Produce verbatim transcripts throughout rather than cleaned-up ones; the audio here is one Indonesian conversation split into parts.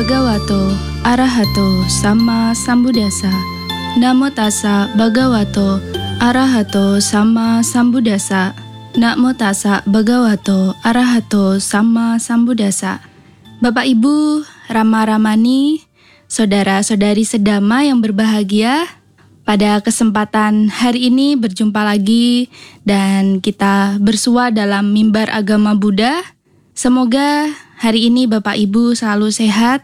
Bhagavato Arahato Sama Sambuddhassa. Namo tassa Bhagavato Arahato Sama Sambuddhassa. Namo tassa Bhagavato Arahato Sama Sambuddhassa. Bapak Ibu, Rama Ramani, saudara-saudari sedama yang berbahagia, pada kesempatan hari ini berjumpa lagi dan kita bersua dalam mimbar agama Buddha. Semoga hari ini Bapak Ibu selalu sehat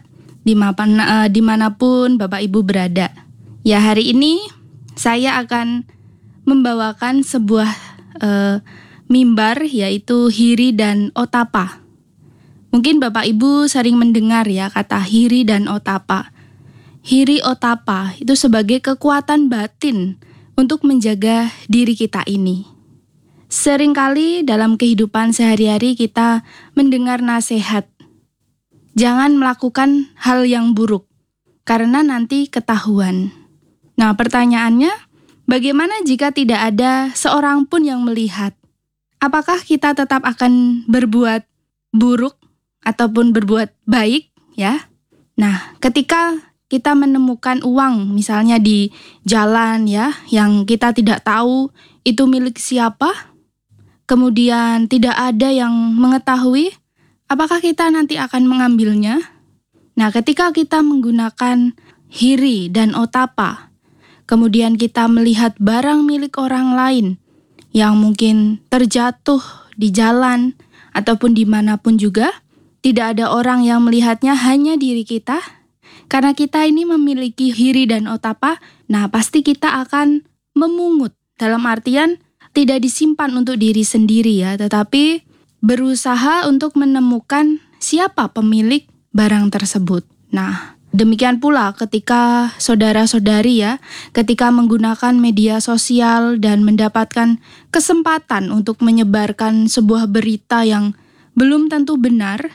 dimanapun Bapak Ibu berada. Ya, hari ini saya akan membawakan sebuah uh, mimbar, yaitu hiri dan otapa. Mungkin Bapak Ibu sering mendengar ya kata hiri dan otapa. Hiri otapa itu sebagai kekuatan batin untuk menjaga diri kita ini. Seringkali dalam kehidupan sehari-hari kita mendengar nasihat, jangan melakukan hal yang buruk, karena nanti ketahuan. Nah, pertanyaannya, bagaimana jika tidak ada seorang pun yang melihat? Apakah kita tetap akan berbuat buruk ataupun berbuat baik, ya? Nah, ketika kita menemukan uang misalnya di jalan ya, yang kita tidak tahu itu milik siapa, kemudian tidak ada yang mengetahui, apakah kita nanti akan mengambilnya? Nah, ketika kita menggunakan hiri dan otapa, kemudian kita melihat barang milik orang lain yang mungkin terjatuh di jalan ataupun dimanapun juga, tidak ada orang yang melihatnya, hanya diri kita. Karena kita ini memiliki hiri dan otapa, nah pasti kita akan memungut. Dalam artian tidak disimpan untuk diri sendiri ya, tetapi berusaha untuk menemukan siapa pemilik barang tersebut. Nah, demikian pula ketika saudara-saudari ya, ketika menggunakan media sosial dan mendapatkan kesempatan untuk menyebarkan sebuah berita yang belum tentu benar,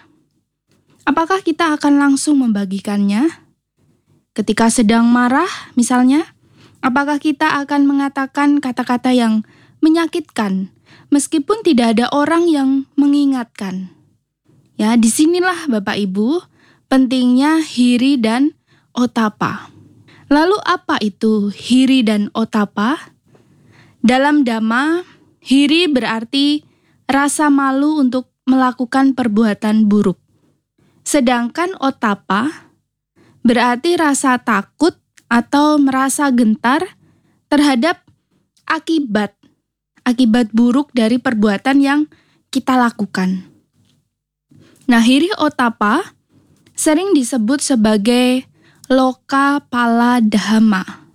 apakah kita akan langsung membagikannya? Ketika sedang marah misalnya, apakah kita akan mengatakan kata-kata yang menyakitkan meskipun tidak ada orang yang mengingatkan? Ya, disinilah Bapak Ibu pentingnya hiri dan otapa. Lalu apa itu hiri dan otapa? Dalam Dhamma, hiri berarti rasa malu untuk melakukan perbuatan buruk. Sedangkan otapa berarti rasa takut atau merasa gentar terhadap akibat akibat buruk dari perbuatan yang kita lakukan. Nah, hiri otapa sering disebut sebagai loka pala dhamma,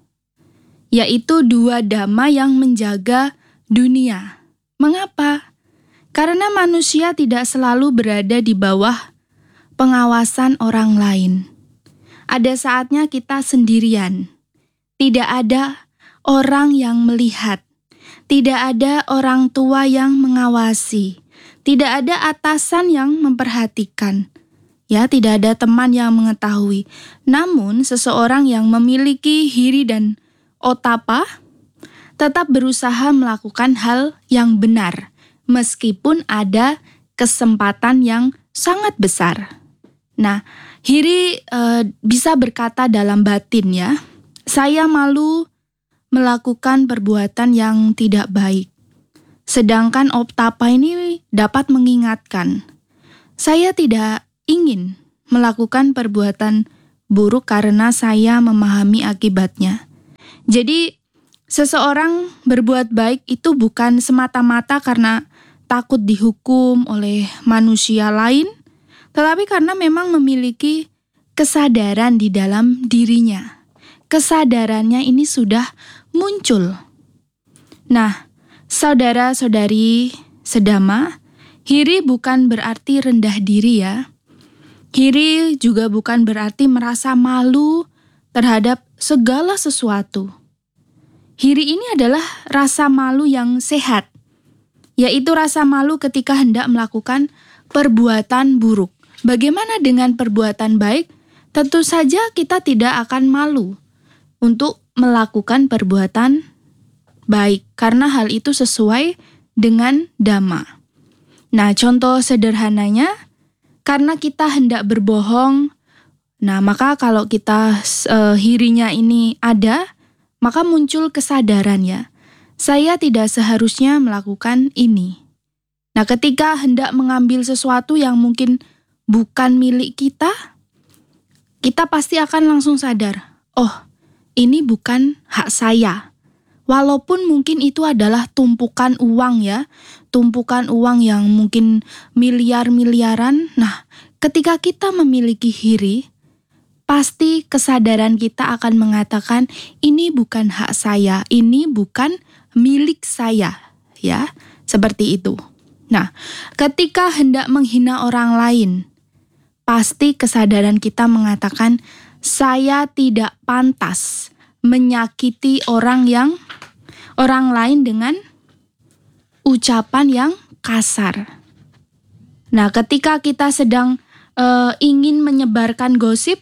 yaitu dua dhamma yang menjaga dunia. Mengapa? Karena manusia tidak selalu berada di bawah pengawasan orang lain. Ada saatnya kita sendirian, tidak ada orang yang melihat, tidak ada orang tua yang mengawasi, tidak ada atasan yang memperhatikan. Ya, tidak ada teman yang mengetahui. Namun, seseorang yang memiliki hiri dan otapa tetap berusaha melakukan hal yang benar, meskipun ada kesempatan yang sangat besar. Nah, hiri e, bisa berkata dalam batin ya, saya malu melakukan perbuatan yang tidak baik. Sedangkan otapa ini dapat mengingatkan, saya tidak ingin melakukan perbuatan buruk karena saya memahami akibatnya. Jadi, seseorang berbuat baik itu bukan semata-mata karena takut dihukum oleh manusia lain, tetapi karena memang memiliki kesadaran di dalam dirinya. Kesadarannya ini sudah muncul. Nah, saudara-saudari sedama, hiri bukan berarti rendah diri ya. Hiri juga bukan berarti merasa malu terhadap segala sesuatu. Hiri ini adalah rasa malu yang sehat, yaitu rasa malu ketika hendak melakukan perbuatan buruk. Bagaimana dengan perbuatan baik? Tentu saja kita tidak akan malu untuk melakukan perbuatan baik, karena hal itu sesuai dengan Dhamma. Nah, contoh sederhananya, karena kita hendak berbohong Nah, maka kalau kita uh, hirinya ini ada, maka muncul kesadaran ya. Saya tidak seharusnya melakukan ini. Nah, ketika hendak mengambil sesuatu yang mungkin bukan milik kita, kita pasti akan langsung sadar, oh, ini bukan hak saya. Walaupun mungkin itu adalah tumpukan uang ya, tumpukan uang yang mungkin miliar-miliaran. Nah, ketika kita memiliki hiri, pasti kesadaran kita akan mengatakan ini bukan hak saya, ini bukan milik saya, ya, seperti itu. Nah, ketika hendak menghina orang lain, pasti kesadaran kita mengatakan saya tidak pantas menyakiti orang yang orang lain dengan ucapan yang kasar. Nah, ketika kita sedang uh, ingin menyebarkan gosip,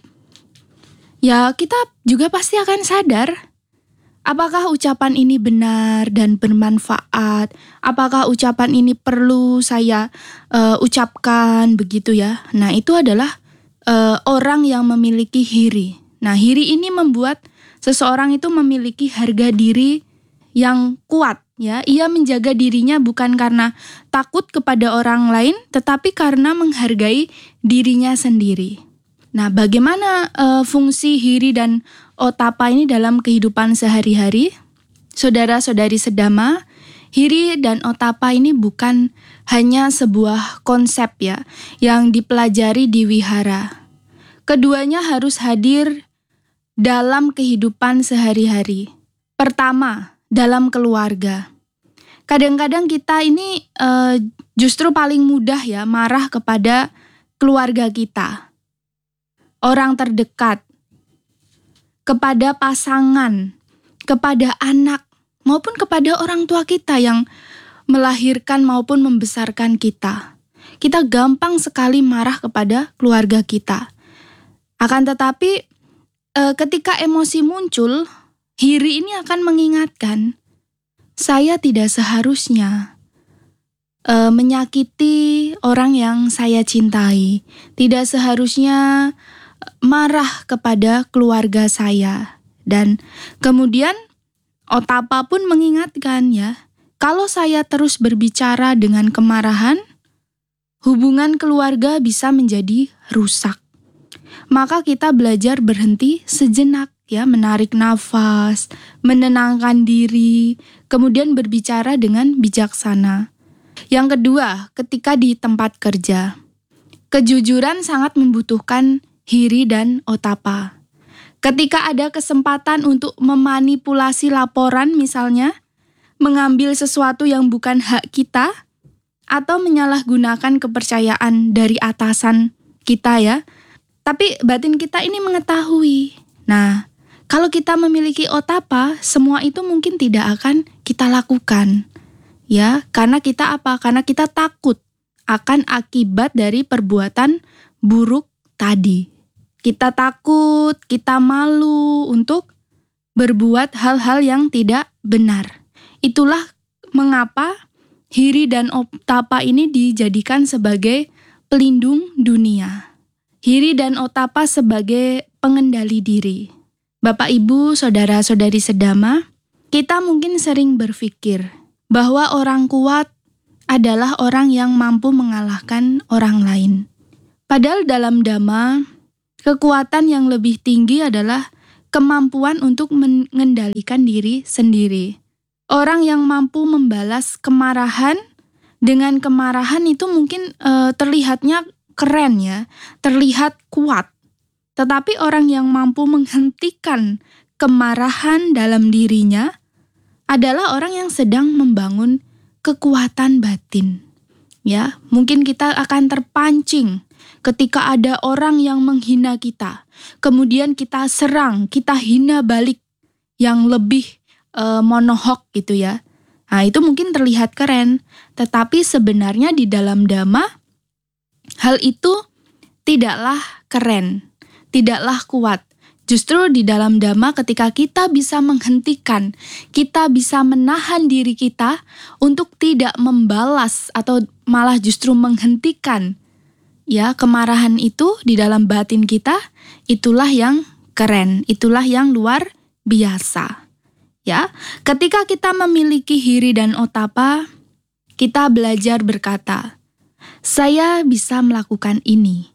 ya kita juga pasti akan sadar apakah ucapan ini benar dan bermanfaat, apakah ucapan ini perlu saya uh, ucapkan begitu ya. Nah, itu adalah uh, orang yang memiliki hiri. Nah, hiri ini membuat seseorang itu memiliki harga diri yang kuat ya. Ia menjaga dirinya bukan karena takut kepada orang lain, tetapi karena menghargai dirinya sendiri. Nah, bagaimana uh, fungsi hiri dan otapa ini dalam kehidupan sehari-hari? Saudara-saudari sedama, hiri dan otapa ini bukan hanya sebuah konsep ya yang dipelajari di wihara. Keduanya harus hadir dalam kehidupan sehari-hari. Pertama, dalam keluarga. Kadang-kadang kita ini uh, justru paling mudah ya marah kepada keluarga kita, orang terdekat, kepada pasangan, kepada anak, maupun kepada orang tua kita yang melahirkan maupun membesarkan kita. Kita gampang sekali marah kepada keluarga kita. Akan tetapi e, ketika emosi muncul, hiri ini akan mengingatkan, saya tidak seharusnya e, menyakiti orang yang saya cintai, tidak seharusnya marah kepada keluarga saya. Dan kemudian otapa pun mengingatkan ya, kalau saya terus berbicara dengan kemarahan, hubungan keluarga bisa menjadi rusak. Maka kita belajar berhenti sejenak ya, menarik nafas, menenangkan diri, kemudian berbicara dengan bijaksana. Yang kedua, ketika di tempat kerja, kejujuran sangat membutuhkan hiri dan otapa. Ketika ada kesempatan untuk memanipulasi laporan misalnya, mengambil sesuatu yang bukan hak kita, atau menyalahgunakan kepercayaan dari atasan kita ya, tapi batin kita ini mengetahui. Nah, kalau kita memiliki otapa, semua itu mungkin tidak akan kita lakukan. Ya, karena kita apa? Karena kita takut akan akibat dari perbuatan buruk tadi. Kita takut, kita malu untuk berbuat hal-hal yang tidak benar. Itulah mengapa hiri dan otapa ini dijadikan sebagai pelindung dunia. Hiri dan otapa sebagai pengendali diri. Bapak, Ibu, saudara-saudari sedama, kita mungkin sering berpikir bahwa orang kuat adalah orang yang mampu mengalahkan orang lain. Padahal dalam Dhamma, kekuatan yang lebih tinggi adalah kemampuan untuk mengendalikan diri sendiri. Orang yang mampu membalas kemarahan dengan kemarahan itu mungkin e, terlihatnya keren ya, terlihat kuat. Tetapi orang yang mampu menghentikan kemarahan dalam dirinya adalah orang yang sedang membangun kekuatan batin. Ya, mungkin kita akan terpancing ketika ada orang yang menghina kita. Kemudian kita serang, kita hina balik yang lebih e, monohok gitu ya. Nah, itu mungkin terlihat keren, tetapi sebenarnya di dalam Dhamma hal itu tidaklah keren, tidaklah kuat. Justru di dalam Dhamma ketika kita bisa menghentikan, kita bisa menahan diri kita untuk tidak membalas atau malah justru menghentikan ya, kemarahan itu di dalam batin kita, itulah yang keren, itulah yang luar biasa. Ya, ketika kita memiliki hiri dan otapa, kita belajar berkata, saya bisa melakukan ini.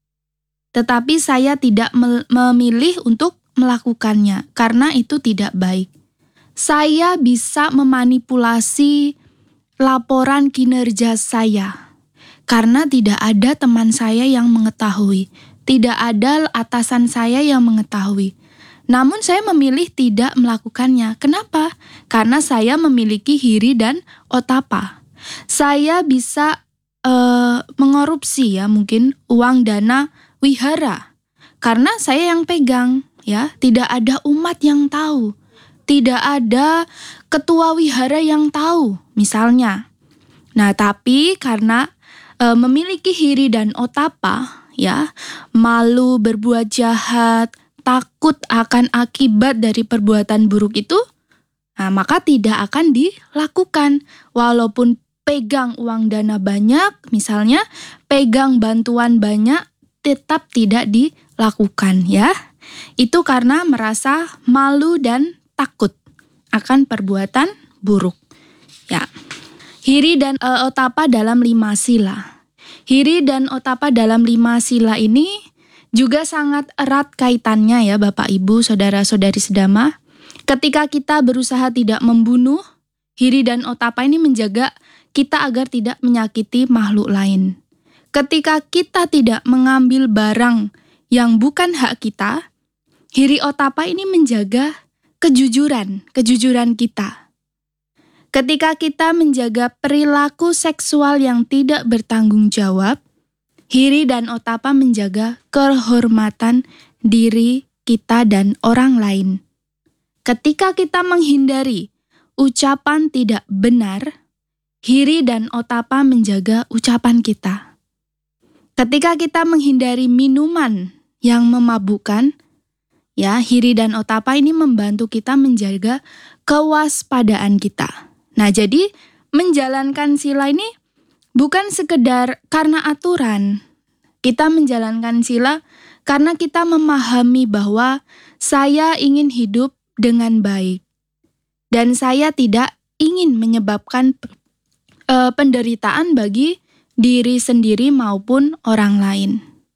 Tetapi saya tidak memilih untuk melakukannya karena itu tidak baik. Saya bisa memanipulasi laporan kinerja saya karena tidak ada teman saya yang mengetahui, tidak ada atasan saya yang mengetahui. Namun saya memilih tidak melakukannya. Kenapa? Karena saya memiliki hiri dan otapa. Saya bisa uh, mengorupsi ya mungkin uang dana wihara karena saya yang pegang, ya. Tidak ada umat yang tahu, tidak ada ketua wihara yang tahu misalnya. Nah, tapi karena e, memiliki hiri dan otapa, ya, malu berbuat jahat, takut akan akibat dari perbuatan buruk itu, nah, maka tidak akan dilakukan. Walaupun pegang uang dana banyak, misalnya pegang bantuan banyak, tetap tidak dilakukan, ya. Itu karena merasa malu dan takut akan perbuatan buruk, ya. Hiri dan e, otapa dalam lima sila. Hiri dan otapa dalam lima sila ini juga sangat erat kaitannya ya Bapak Ibu, saudara-saudari sedama. Ketika kita berusaha tidak membunuh, hiri dan otapa ini menjaga kita agar tidak menyakiti makhluk lain. Ketika kita tidak mengambil barang yang bukan hak kita, hiri otapa ini menjaga kejujuran, kejujuran kita. Ketika kita menjaga perilaku seksual yang tidak bertanggung jawab, hiri dan otapa menjaga kehormatan diri kita dan orang lain. Ketika kita menghindari ucapan tidak benar, hiri dan otapa menjaga ucapan kita. Ketika kita menghindari minuman yang memabukkan, ya, hiri dan otapa ini membantu kita menjaga kewaspadaan kita. Nah, jadi menjalankan sila ini bukan sekedar karena aturan. Kita menjalankan sila karena kita memahami bahwa saya ingin hidup dengan baik. Dan saya tidak ingin menyebabkan uh, penderitaan bagi diri sendiri maupun orang lain.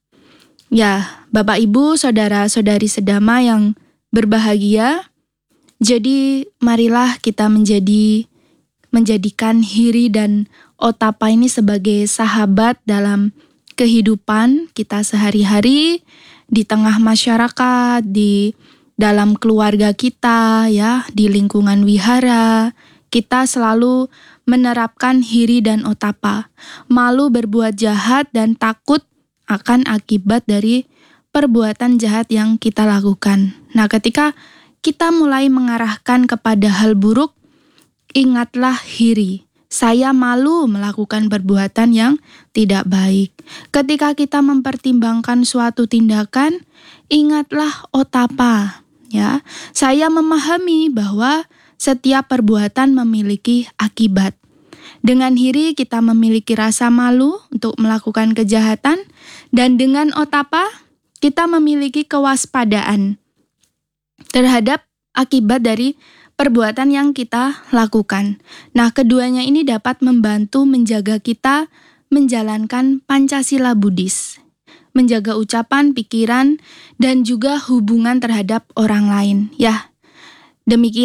Ya, Bapak Ibu, saudara-saudari sedama yang berbahagia, jadi marilah kita menjadi menjadikan hiri dan otapa ini sebagai sahabat dalam kehidupan kita sehari-hari, di tengah masyarakat, di dalam keluarga kita, ya, di lingkungan wihara. Kita selalu menerapkan hiri dan otapa, malu berbuat jahat dan takut akan akibat dari perbuatan jahat yang kita lakukan. Nah, ketika kita mulai mengarahkan kepada hal buruk, ingatlah hiri. Saya malu melakukan perbuatan yang tidak baik. Ketika kita mempertimbangkan suatu tindakan, ingatlah otapa, ya. Saya memahami bahwa setiap perbuatan memiliki akibat. Dengan hiri kita memiliki rasa malu untuk melakukan kejahatan, dan dengan otapa kita memiliki kewaspadaan terhadap akibat dari perbuatan yang kita lakukan. Nah, keduanya ini dapat membantu menjaga kita menjalankan Pancasila Buddhis, menjaga ucapan, pikiran, dan juga hubungan terhadap orang lain. Ya, demikian.